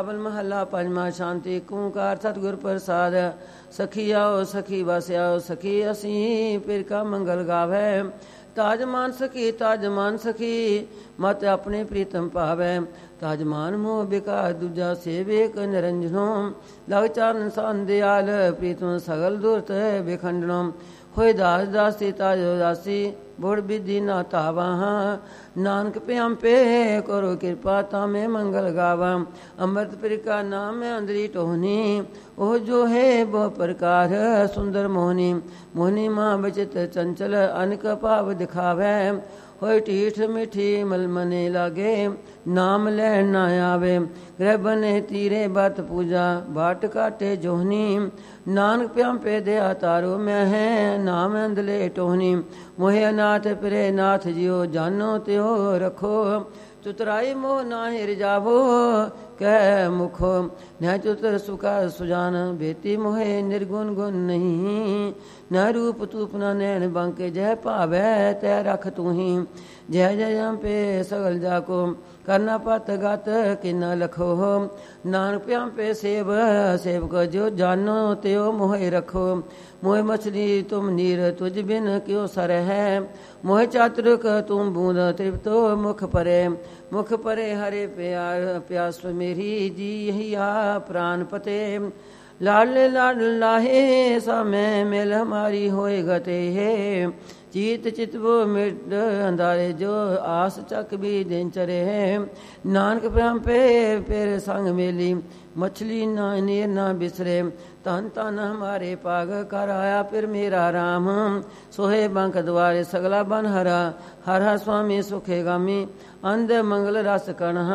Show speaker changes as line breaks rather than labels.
ਮਹੱਲਾ ਪੰਜਵਾਂ। ਸ਼ਾਂਤੀ ਓਂਕਾਰ ਸਤਿਗੁਰ ਪ੍ਰਸਾਦ। ਸਖੀ ਆਓ ਸਖੀ ਵਸ ਆਓ ਸਖੀ ਅਸੀਂ ਫਿਰ ਕਾ ਮੰਗਲ ਗਾਵੈ। ਤਾਜ ਮਾਨ ਸਖੀ ਤਾਜ ਮਾਨ ਸਖੀ ਮਤ ਆਪਣੇ ਪ੍ਰੀਤਮ ਭਾਵੈ। ਤਾਜ ਮਾਨ ਮੋਹ ਬਿਕਾਰ ਦੂਜਾ ਸੇਵੇਕ ਨਿਰੰਜਨੋ। ਲਗ ਚਾਰਨ ਸੰਨ ਦਿਆਲ ਪ੍ਰੀਤਮ ਸਗਲ ਦੁਰਤ ਵਿਖੰਡਨੋ। ਹੋਏ ਦਾਸ ਦਾਸੀ ਤਾਜ ਦਾਸੀ ਬੁੜ ਬਿਧੀ ਨਾ ਧਾਵਾ। ਨਾਨਕ ਪਿਆੰਪੇ ਕਰੋ ਕਿਰਪਾ ਤਾਮੇ ਮੰਗਲ ਗਾਵਾ। ਅੰਮ੍ਰਿਤ ਪ੍ਰਿਕਾ ਨਾਮ ਅੰਦਰੀ ਟੋਹਨੀ ਉਹ ਜੋ ਹੈ ਬਹੁ ਪ੍ਰਕਾਰ ਸੁੰਦਰ ਮੋਹਨੀ। ਮੋਹਨੀ ਮਾਂ ਬਚਿਤ ਚੰਚਲ ਅਨਕ ਭਾਵ ਦਿਖਾਵੈ। ਹੋਏ ਢੀਠ ਮਿੱਠੀ ਮਲਮਨੇ ਲਾਗੇ ਨਾਮ ਲੈਣ ਨਾ ਆਵੇ। ਗ੍ਰਹਿ ਬਨੇ ਤੀਰੇ ਬਤ ਪੂਜਾ ਬਾਟ ਕਾਟੇ ਜੋਹਨੀ। ਨਾਨਕ ਪਿਆੰਪੇ ਦਿਆ ਤਾਰੋ ਮੈਂ ਹੈ ਨਾਮ ਅੰਦਲੇ ਟੋਹਨੀ। ਮੋਹਿ ਅਨਾਥ ਫਿਰੇ ਨਾਥ ਜਿਉ ਜਾਨੋ ਤਿਉ ਰਖੋ। ਚੁਤਰਾਈ ਮੋਹ ਨਾਹਿ ਰਿਜਾਵੋ ਕਹਿ ਮੁਖੋ। ਨਹਿ ਚੁਤਰ ਸੁਖਾ ਸੁਜਾਨ ਬੇਤੀ ਮੋਹਿ ਨਿਰਗੁਣ ਗੁਣ ਨਹੀਂ। ਨ ਰੂਪ ਤੂਪ ਨ ਨੈਣ ਬੰਕੇ ਜਹ ਭਾਵੈ ਤੈ ਰਖ ਤੂੰ ਹੀ। ਜੈ ਜੈ ਅੰਪੇ ਸਗਲ ਜਾਕੋ ਕਰਨਾ ਪਤ ਗਤ ਕਿਨਾ ਲਖੋ। ਨਾਨਕ ਪਿਆੰਪੇ ਸੇਵ ਸੇਵਕ ਜੋ ਜਾਨੋ ਤਿਉ ਮੋਹਿ ਰਖੋ। ਮੋਹਿ ਮਛਲੀ ਤੁਮ ਨੀਰ ਤੁਝ ਬਿਨ ਕਿਉ ਸਰ ਹੈ। ਮੋਹਿ ਚਾਤੁਰਕ ਤੁਮ ਬੂੰਦ ਤ੍ਰਿਪਤੋ ਮੁਖ ਪਰੇ। ਮੁਖ ਪਰੇ ਹਰੇ ਪਿਆਰ ਪਿਆਸ ਮੇਰੀ ਜੀ ਯਹੀ ਆ ਪ੍ਰਾਨ ਪਤੇ। ਲਾਡਲੇ ਲਾਡ ਲਾਹੇ ਸਮੈ ਮਿਲ ਹਮਾਰੀ ਹੋਏ ਗਤੇ ਹੈ। ਚੀਤ ਚਿਤਵੋ ਮਿਟ ਅੰਧਾਰੇ ਜੋ ਆਸ ਚੱਕ ਵੀ ਦਿਨ ਚਰੇ। ਨਾਨਕ ਪਿਆੰਪੇ ਫਿਰ ਸੰਗ ਮੇਲੀ ਮਛਲੀ ਨਾ ਨੀਰ ਨਾ ਬਿਸਰੇ। ਧਨ ਧਨ ਹਮਾਰੇ ਭਾਗ ਕਰ ਆਇਆ ਫਿਰ ਮੇਰਾ ਰਾਮ। ਸੋਹੇ ਬੰਕ ਦੁਆਰੇ ਸਗਲਾ ਬਨ ਹਰਾ। ਹਰ ਹਰ ਸੁਆਮੀ ਸੁਖੇ ਗਾਮੀ ਅੰਧ ਮੰਗਲ ਰਸ ਕਣ।